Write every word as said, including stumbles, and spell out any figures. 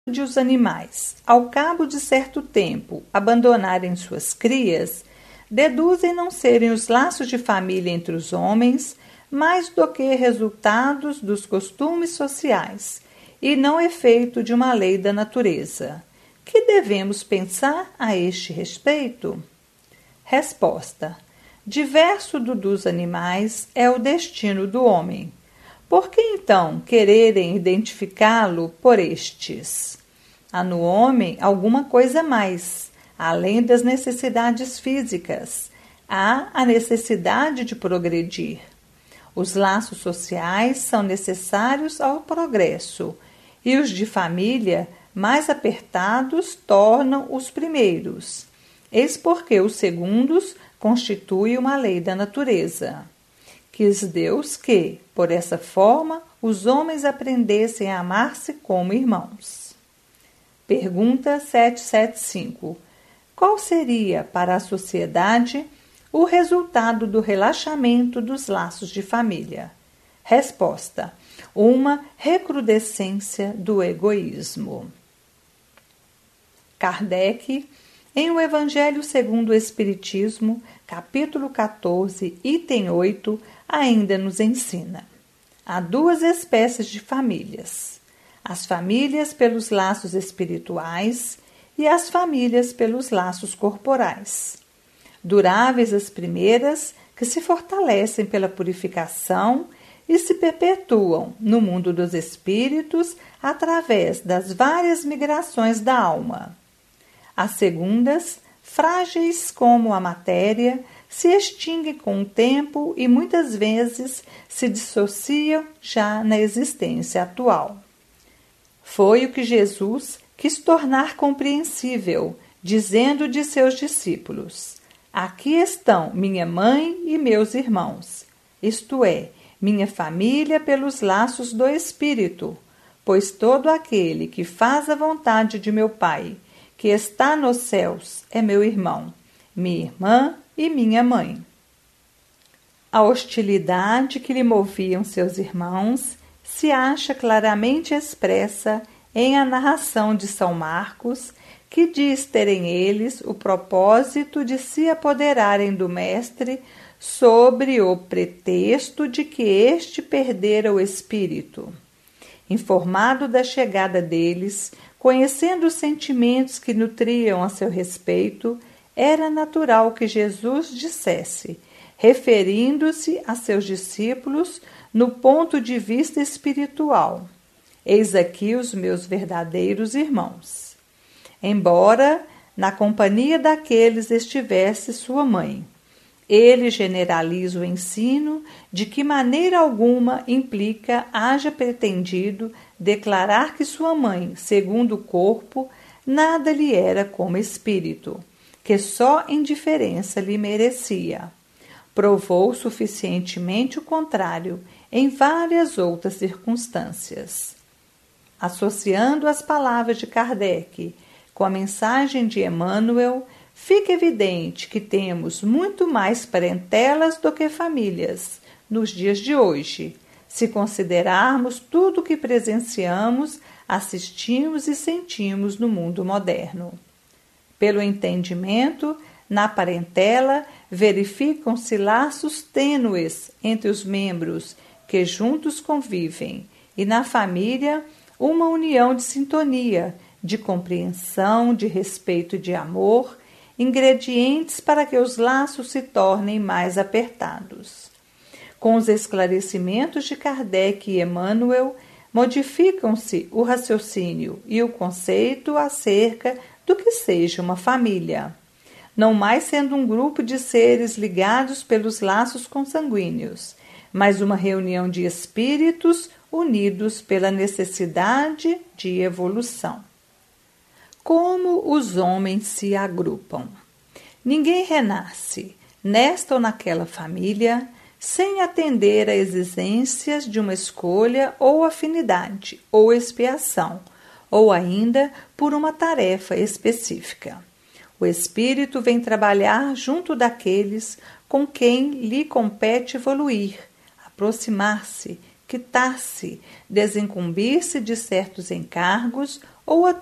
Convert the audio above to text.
de os animais, ao cabo de certo tempo, abandonarem suas crias, deduzem não serem os laços de família entre os homens mais do que resultados dos costumes sociais e não efeito de uma lei da natureza. Que devemos pensar a este respeito? Resposta: diverso do dos animais é o destino do homem. Por que então quererem identificá-lo por estes? Há no homem alguma coisa mais, além das necessidades físicas. Há a necessidade de progredir. Os laços sociais são necessários ao progresso, e os de família, mais apertados, tornam os primeiros. Eis porque os segundos constituem uma lei da natureza. Quis Deus que, por essa forma, os homens aprendessem a amar-se como irmãos. Pergunta setecentos e setenta e cinco. Qual seria, para a sociedade, o resultado do relaxamento dos laços de família? Resposta: uma recrudescência do egoísmo. Kardec, em O Evangelho segundo o Espiritismo, capítulo quatorze, item oito, ainda nos ensina: há duas espécies de famílias: as famílias pelos laços espirituais e as famílias pelos laços corporais. Duráveis as primeiras, que se fortalecem pela purificação e se perpetuam no mundo dos espíritos através das várias migrações da alma. As segundas, frágeis como a matéria, se extinguem com o tempo e muitas vezes se dissociam já na existência atual. Foi o que Jesus quis tornar compreensível, dizendo de seus discípulos: aqui estão minha mãe e meus irmãos, isto é, minha família pelos laços do Espírito, pois todo aquele que faz a vontade de meu Pai, que está nos céus, é meu irmão, minha irmã e minha mãe. A hostilidade que lhe moviam seus irmãos se acha claramente expressa em a narração de São Marcos, que diz terem eles o propósito de se apoderarem do Mestre sobre o pretexto de que este perdera o espírito. Informado da chegada deles, conhecendo os sentimentos que nutriam a seu respeito, era natural que Jesus dissesse, referindo-se a seus discípulos no ponto de vista espiritual: eis aqui os meus verdadeiros irmãos. Embora na companhia daqueles estivesse sua mãe, ele generaliza o ensino de que maneira alguma implica haja pretendido declarar que sua mãe, segundo o corpo, nada lhe era como espírito, que só indiferença lhe merecia. Provou suficientemente o contrário em várias outras circunstâncias. Associando as palavras de Kardec com a mensagem de Emmanuel, fica evidente que temos muito mais parentelas do que famílias nos dias de hoje, se considerarmos tudo o que presenciamos, assistimos e sentimos no mundo moderno. Pelo entendimento, na parentela verificam-se laços tênues entre os membros que juntos convivem, e na família uma união de sintonia, de compreensão, de respeito e de amor, ingredientes para que os laços se tornem mais apertados. Com os esclarecimentos de Kardec e Emmanuel, modificam-se o raciocínio e o conceito acerca do que seja uma família, não mais sendo um grupo de seres ligados pelos laços consanguíneos, mas uma reunião de espíritos unidos pela necessidade de evolução. Como os homens se agrupam? Ninguém renasce, nesta ou naquela família, sem atender a exigências de uma escolha ou afinidade, ou expiação, ou ainda por uma tarefa específica. O espírito vem trabalhar junto daqueles com quem lhe compete evoluir, aproximar-se, quitar-se, desincumbir-se de certos encargos ou a